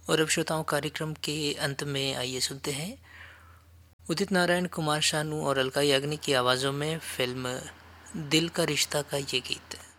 और अब श्रोताओं, कार्यक्रम के अंत में आइए सुनते हैं उदित नारायण, कुमार शानू और अलका याग्निक की आवाज़ों में फिल्म दिल का रिश्ता का ये गीत।